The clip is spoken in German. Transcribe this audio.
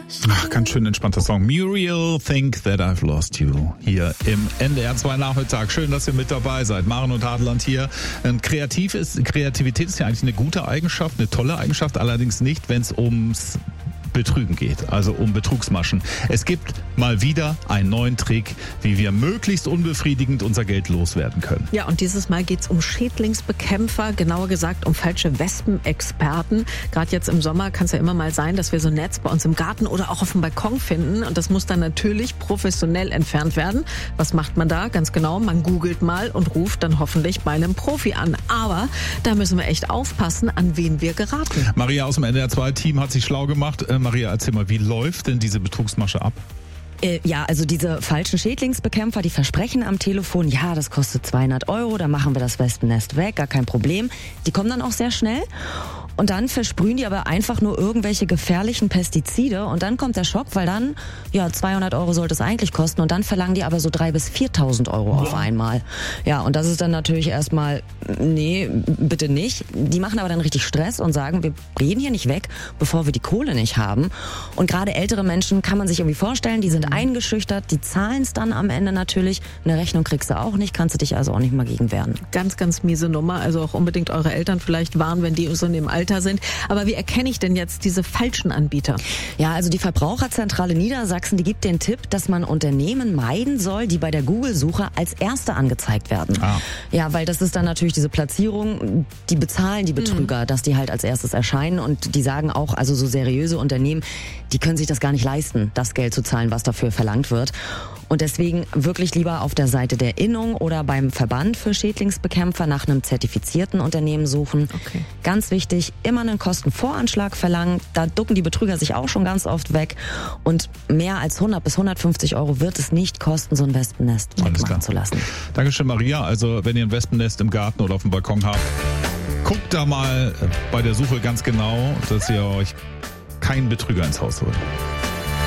Ach, ganz schön entspannter Song. Muriel, Think That I've Lost You. Hier im NDR 2 Nachmittag. Schön, dass ihr mit dabei seid. Maren und Hadeland hier. Kreativität ist ja eigentlich eine gute Eigenschaft, eine tolle Eigenschaft, allerdings nicht, wenn es ums Betrügen geht, also um Betrugsmaschen. Es gibt mal wieder einen neuen Trick, wie wir möglichst unbefriedigend unser Geld loswerden können. Ja, und dieses Mal geht's um Schädlingsbekämpfer, genauer gesagt um falsche Wespenexperten. Gerade jetzt im Sommer kann es ja immer mal sein, dass wir so ein Netz bei uns im Garten oder auch auf dem Balkon finden. Und das muss dann natürlich professionell entfernt werden. Was macht man da? Ganz genau, man googelt mal und ruft dann hoffentlich bei einem Profi an. Aber da müssen wir echt aufpassen, an wen wir geraten. Maria aus dem NDR 2-Team hat sich schlau gemacht. Maria, erzähl mal, wie läuft denn diese Betrugsmasche ab? Ja, also diese falschen Schädlingsbekämpfer, die versprechen am Telefon, ja, das kostet 200 €, dann machen wir das Wespennest weg, gar kein Problem. Die kommen dann auch sehr schnell. Und dann versprühen die aber einfach nur irgendwelche gefährlichen Pestizide und dann kommt der Schock, weil dann, ja, 200 € sollte es eigentlich kosten und dann verlangen die aber so 3.000 bis 4.000 € auf einmal. Ja, und das ist dann natürlich erstmal, nee, bitte nicht. Die machen aber dann richtig Stress und sagen, wir reden hier nicht weg, bevor wir die Kohle nicht haben. Und gerade ältere Menschen kann man sich irgendwie vorstellen, die sind eingeschüchtert, die zahlen es dann am Ende natürlich. Eine Rechnung kriegst du auch nicht, kannst du dich also auch nicht mal gegen wehren. Ganz, ganz miese Nummer. Also auch unbedingt eure Eltern vielleicht warnen, wenn die so in dem Alter sind. Aber wie erkenne ich denn jetzt diese falschen Anbieter? Ja, also die Verbraucherzentrale Niedersachsen, die gibt den Tipp, dass man Unternehmen meiden soll, die bei der Google-Suche als Erste angezeigt werden. Ja, weil das ist dann natürlich diese Platzierung, die bezahlen die Betrüger, dass die halt als erstes erscheinen und die sagen auch, also so seriöse Unternehmen, die können sich das gar nicht leisten, das Geld zu zahlen, was dafür verlangt wird. Und deswegen wirklich lieber auf der Seite der Innung oder beim Verband für Schädlingsbekämpfer nach einem zertifizierten Unternehmen suchen. Okay. Ganz wichtig, immer einen Kostenvoranschlag verlangen. Da ducken die Betrüger sich auch schon ganz oft weg. Und mehr als 100 bis 150 € wird es nicht kosten, so ein Wespennest wegmachen zu lassen. Dankeschön, Maria. Also wenn ihr ein Wespennest im Garten oder auf dem Balkon habt, guckt da mal bei der Suche ganz genau, dass ihr euch kein Betrüger ins Haus holt.